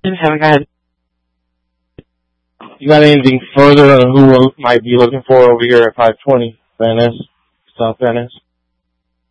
Haven't got. You got anything further on who might be looking for over here at 520 Van Ness, South Van Ness?